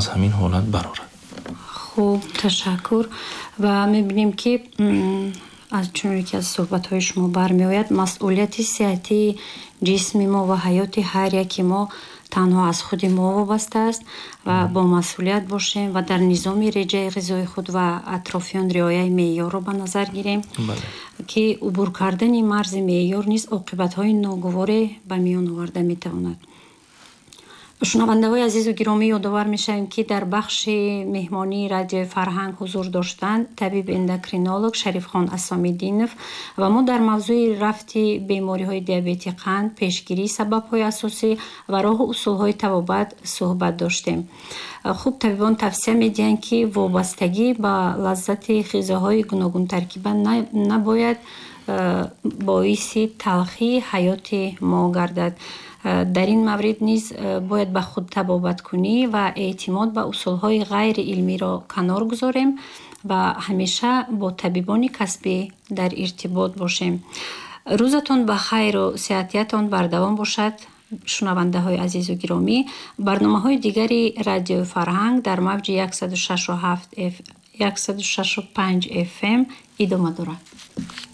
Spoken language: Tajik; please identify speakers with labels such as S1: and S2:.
S1: аз ҳамин ҳолат барорад.
S2: хуб, ташаккур. Ва мебинем ки аз чуноне ки аз суҳбатҳои шумо бармеояд, масъулияти сиҳати ҷисми мо ва ҳаёти ҳар яки мо танҳо аз худи мо вобаста аст ва бо масъулият бошем ва дар низоми реҷаи ғизои худ ва атрофиён риояи меъёрро ба назар гирем, ки убур кардани марзи меъёр низ оқибатҳои ногуворе ба миён оварда метавонад. шунавандаҳои азизу гиромӣ, ёдовар мешавем, ки дар бахши меҳмонии радиои Фарҳанг ҳузур доштанд табиб эндокринолог Шарифхон Асомиддинов ва мо дар мавзӯи рафти бемориҳои диабети қанд, пешгирии сабабҳои асосӣ ва роҳу усулҳои табобат суҳбат доштем. хуб, табибон тавсия медиҳанд, ки вобастагӣ ба лаззати ғизоҳои гуногун таркиба набояд боиси талхии ҳаёти мо гардад. дар ин маврид низ бояд ба худ табобаткунӣ ва эътимод ба усулҳои ғайри илмиро канор гузорем ва ҳамеша бо табибони касбӣ дар иртибот бошем. рӯзатон ба хайру сеҳатиятон бардавом бошад. шунавандаҳои азизу гиромӣ, барномаҳои дигари радиои Фарҳанг дар мавҷи 106.5 FM идома дорад.